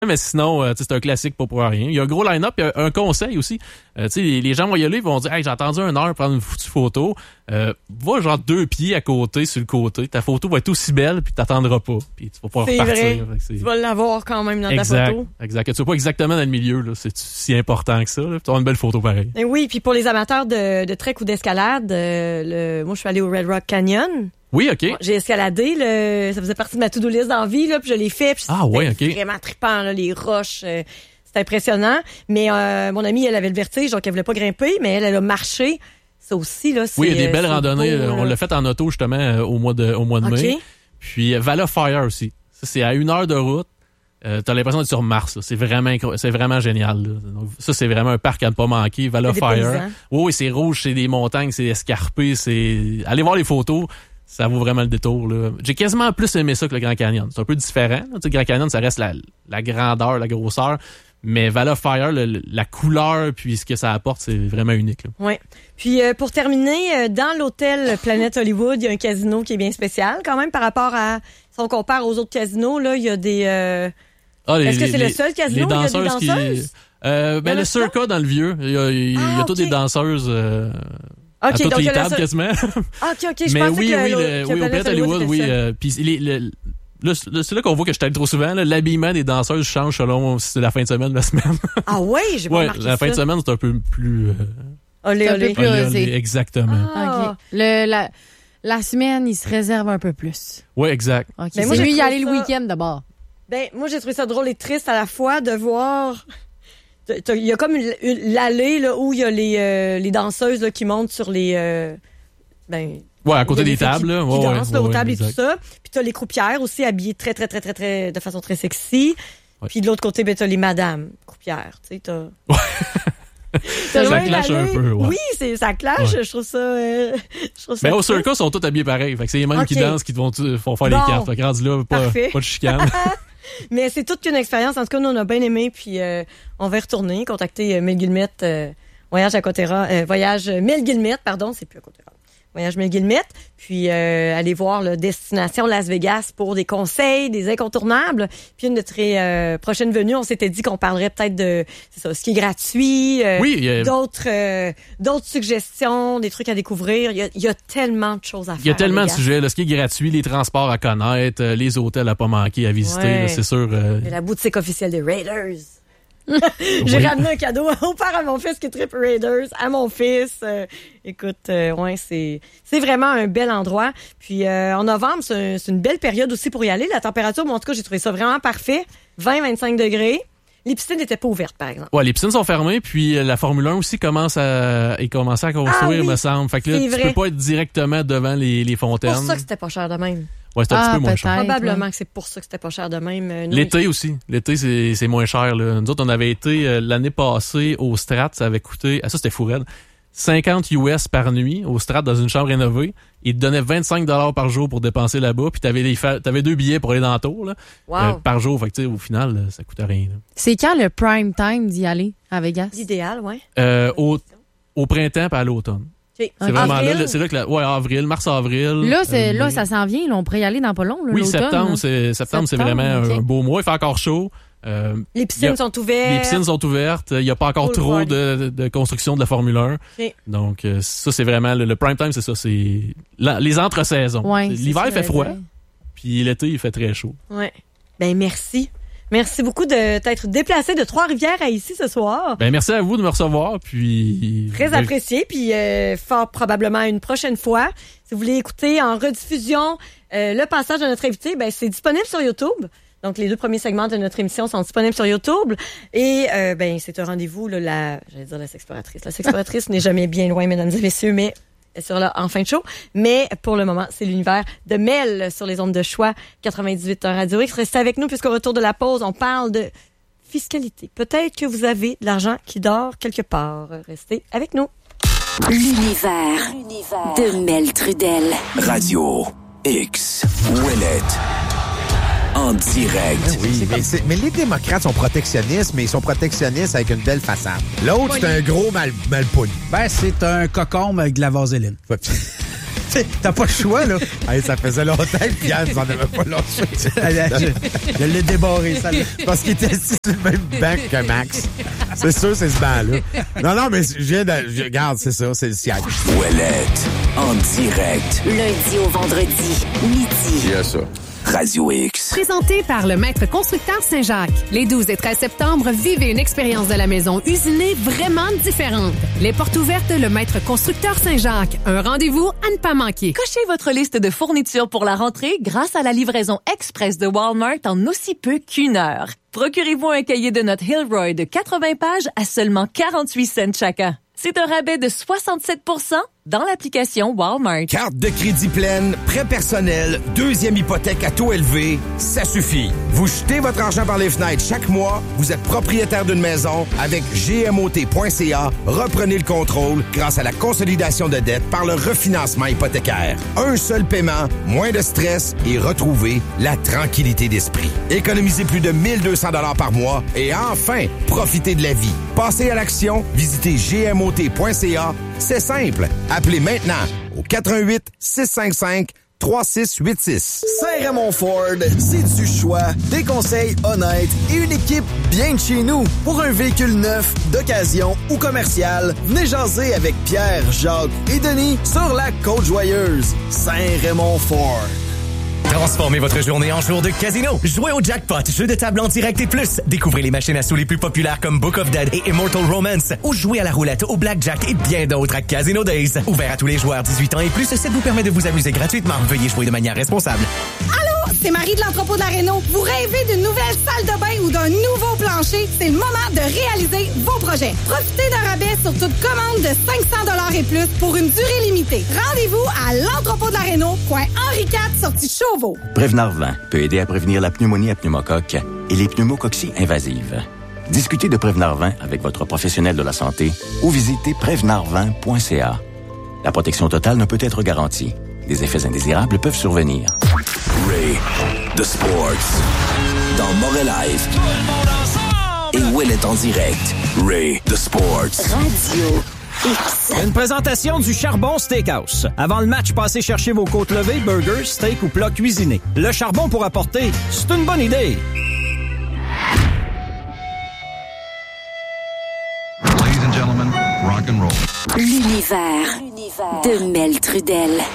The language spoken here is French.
Mais sinon, c'est un classique pas pour rien. Il y a un gros line-up, il y a un conseil aussi. Les gens vont y aller, ils vont dire « Hey, j'ai attendu 1 heure pour prendre une foutue photo. Va genre 2 pieds à côté, sur le côté. Ta photo va être aussi belle, puis t'attendras pas. Puis tu vas pouvoir repartir. C'est vrai. Tu vas l'avoir quand même dans ta photo. Exact. Tu vas pas exactement dans le milieu, là. C'est si important que ça. Tu as une belle photo pareille. Et oui, puis pour les amateurs de trek ou d'escalade, moi, je suis allée au Red Rock Canyon. Oui, OK. J'ai escaladé, ça faisait partie de ma to-do list d'envie, là, puis je l'ai fait. Puis c'était vraiment trippant, là, les roches, c'est impressionnant. Mais mon amie, elle avait le vertige, donc elle voulait pas grimper, mais elle a marché. Ça aussi, là, c'est... Oui, il y a des belles randonnées. Beau, on l'a fait en auto, justement, au mois de mai. Puis Val of Fire aussi. Ça, c'est à 1 heure de route. T'as l'impression d'être sur Mars. Là. C'est vraiment génial. Là. Donc, ça, c'est vraiment un parc à ne pas manquer. Val of Fire. Oui, c'est rouge, c'est des montagnes, c'est escarpé. Allez voir les photos. Ça vaut vraiment le détour. Là. J'ai quasiment plus aimé ça que le Grand Canyon. C'est un peu différent. Le Grand Canyon, ça reste la grandeur, la grosseur. Mais Val of Fire, la couleur puis ce que ça apporte, c'est vraiment unique. Oui. Puis pour terminer, dans l'hôtel Planet Hollywood, il y a un casino qui est bien spécial quand même par rapport à... Si on compare aux autres casinos, là, il y a des... Est-ce que c'est le seul casino où il y a des danseuses? Le Circa dans le vieux. Il y a toutes des danceuses... à toutes les tables, quasiment. OK. Je mais pensais oui, au Planet Hollywood, oui. Puis c'est là qu'on voit que je t'aide trop souvent. Là, l'habillement des danseuses change selon si c'est la fin de semaine ou la semaine. Ah oui, j'ai pas remarqué ça. La fin de semaine, c'est un peu plus... olé. Exactement. Ah. Okay. La semaine, il se réserve un peu plus. Oui, exact. Okay. Mais moi, lui y aller le week-end d'abord. Ben, moi, j'ai trouvé ça drôle et triste à la fois de voir... Il y a comme l'allée là, où il y a les danseuses là, qui montent sur les... ouais, à côté des tables. Qui dansent aux tables et tout ça. Puis t'as les croupières aussi habillées très, très, très, très, très, de façon très sexy. Ouais. Puis de l'autre côté, t'as les madames croupières. Tu sais, t'as... Ça clash un peu, ouais. Oui, ça clash. Ouais. Je trouve ça... Mais au Circa, ils sont tous habillés pareil. Fait que c'est les mêmes qui dansent qui font faire les cartes. Fait que rendu là, pas de chicane. Mais c'est toute une expérience. En tout cas, nous, on a bien aimé. Puis on va y retourner, contacter Mel Guillemette, Voyage Mel Guillemette, pardon, c'est plus à Côte-Terre. Voyage Mel Guillemette. Puis aller voir la destination Las Vegas pour des conseils, des incontournables. Puis une de tes prochaines venues, on s'était dit qu'on parlerait peut-être de ce qui est gratuit, d'autres suggestions, des trucs à découvrir. Il y a tellement de choses à faire. Il y a tellement de sujets. Là, ce qui est gratuit, les transports à connaître, les hôtels à pas manquer, à visiter, là, c'est sûr. La boutique officielle des Raiders. J'ai ramené un cadeau au père à mon fils qui tripe Raiders, à mon fils. Écoute, c'est vraiment un bel endroit. Puis en novembre, c'est une belle période aussi pour y aller. La température, en tout cas, j'ai trouvé ça vraiment parfait. 20-25 degrés. Les piscines n'étaient pas ouvertes, par exemple. Ouais, les piscines sont fermées, puis la Formule 1 aussi commence à construire, me semble. Fait que là, tu peux pas être directement devant les fontaines. C'est pour ça que c'était pas cher de même. Ouais, c'est un petit peu moins cher. Probablement que c'est pour ça que c'était pas cher de même. L'été aussi. L'été, c'est moins cher. Là. Nous autres, on avait été l'année passée au Strat. Ça avait coûté... ça, c'était fou raide. 50 US par nuit au Strat dans une chambre rénovée. Ils te donnaient 25 $ par jour pour dépenser là-bas. Puis t'avais 2 billets pour aller dans le tour là, par jour. Fait que, au final, là, ça coûtait rien. Là. C'est quand le prime time d'y aller à Vegas? L'idéal, oui. Au printemps et à l'automne. C'est vraiment avril. Là, c'est là que mars-avril. Là, ça s'en vient. Là, on pourrait y aller dans pas long. Là, oui, septembre, c'est vraiment un beau mois. Il fait encore chaud. Les piscines sont ouvertes. Les piscines sont ouvertes. Il n'y a pas encore trop de construction de la Formule 1. Okay. Donc, ça, c'est vraiment le prime time, c'est ça. C'est les entre-saisons. Ouais, l'hiver, il fait froid. Puis l'été, il fait très chaud. Ouais. Ben, merci. Merci beaucoup de t'être déplacé de Trois-Rivières à ici ce soir. Ben merci à vous de me recevoir. Puis très apprécié. Puis fort probablement une prochaine fois. Si vous voulez écouter en rediffusion le passage de notre invité, ben c'est disponible sur YouTube. Donc les 2 premiers segments de notre émission sont disponibles sur YouTube. Et c'est un rendez-vous là, j'allais dire la sexploratrice. La sexploratrice n'est jamais bien loin, mesdames et messieurs, mais elle sera là en fin de show. Mais pour le moment, c'est l'univers de Mel sur les ondes de choix 98 Radio X. Restez avec nous puisqu'au retour de la pause, on parle de fiscalité. Peut-être que vous avez de l'argent qui dort quelque part. Restez avec nous. L'univers de Mel Trudel. Radio X. Ouellette. En direct. Oui, mais les démocrates sont protectionnistes, mais ils sont protectionnistes avec une belle façade. L'autre, c'est un gros malpoule. Ben, c'est un cocombe avec de la vaseline. T'as pas le choix, là. Hey, ça faisait longtemps que Yann nous en avait pas lâché. Je l'ai débarré, ça. Parce qu'il était assis sur le même banc que Max. C'est sûr, c'est ce banc-là. Non, mais je viens de... Regarde, c'est ça, c'est le siège. Ouellette, en direct. Lundi au vendredi, midi. Yes, ça. Radio X. Présenté par le Maître Constructeur Saint-Jacques. Les 12 et 13 septembre, vivez une expérience de la maison usinée vraiment différente. Les portes ouvertes, le Maître Constructeur Saint-Jacques. Un rendez-vous à ne pas manquer. Cochez votre liste de fournitures pour la rentrée grâce à la livraison express de Walmart en aussi peu qu'1 heure. Procurez-vous un cahier de notes Hilroy de 80 pages à seulement 48 cents chacun. C'est un rabais de 67% dans l'application Walmart. Carte de crédit pleine, prêt personnel, deuxième hypothèque à taux élevé, ça suffit. Vous jetez votre argent par les fenêtres chaque mois, vous êtes propriétaire d'une maison. Avec gmot.ca, reprenez le contrôle grâce à la consolidation de dettes par le refinancement hypothécaire. Un seul paiement, moins de stress et retrouvez la tranquillité d'esprit. Économisez plus de 1200 $ par mois et enfin, profitez de la vie. Passez à l'action, visitez gmot.ca. C'est simple. Appelez maintenant au 88 655 3686. Saint-Raymond Ford, c'est du choix, des conseils honnêtes et une équipe bien de chez nous. Pour un véhicule neuf, d'occasion ou commercial, venez jaser avec Pierre, Jacques et Denis sur la Côte-Joyeuse. Saint-Raymond Ford. Transformez votre journée en jour de casino. Jouez au jackpot, jeu de table en direct et plus. Découvrez les machines à sous les plus populaires comme Book of Dead et Immortal Romance. Ou jouez à la roulette, au blackjack et bien d'autres à Casino Days. Ouvert à tous les joueurs 18 ans et plus, ça vous permet de vous amuser gratuitement. Veuillez jouer de manière responsable. Allô, c'est Marie de l'entrepôt de la Réno. Vous rêvez d'une nouvelle salle de bain ou d'un nouveau plancher? C'est le moment de réaliser vos projets. Profitez d'un rabais sur toute commande de 500 $ et plus pour une durée limitée. Rendez-vous à l'entrepôt de la Réno, coin Henri IV, sortie Chauveau. Prévenard 20 peut aider à prévenir la pneumonie à pneumocoque et les pneumococcies invasives. Discutez de Prévenard 20 avec votre professionnel de la santé ou visitez prévenard20.ca. La protection totale ne peut être garantie. Des effets indésirables peuvent survenir. Ray, the Sports. Dans Morel Live. Et Ouellette en direct. Ray, the Sports. Radio X. Une présentation du Charbon Steakhouse. Avant le match, passez chercher vos côtes levées, burgers, steak ou plats cuisinés. Le charbon pour apporter, c'est une bonne idée. Ladies and gentlemen, rock and roll. L'univers de Mel Trudel.